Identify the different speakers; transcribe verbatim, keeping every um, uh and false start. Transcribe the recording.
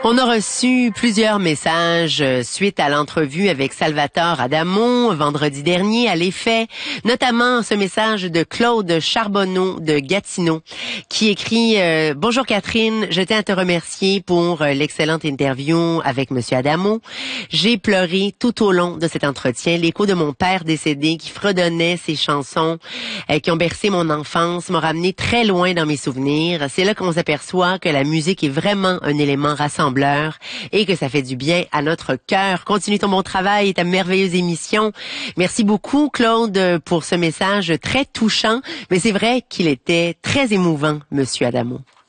Speaker 1: On a reçu plusieurs messages suite à l'entrevue avec Salvatore Adamo vendredi dernier à l'Effet, notamment ce message de Claude Charbonneau de Gatineau qui écrit euh, « Bonjour Catherine, je tiens à te remercier pour euh, l'excellente interview avec Monsieur Adamo. J'ai pleuré tout au long de cet entretien, l'écho de mon père décédé qui fredonnait ses chansons euh, qui ont bercé mon enfance, m'ont ramené très loin dans mes souvenirs. C'est là qu'on s'aperçoit que la musique est vraiment un élément rassembleur et que ça fait du bien à notre cœur. Continue ton bon travail et ta merveilleuse émission. Merci beaucoup, Claude, pour ce message très touchant, mais c'est vrai qu'il était très émouvant, Monsieur Adamo.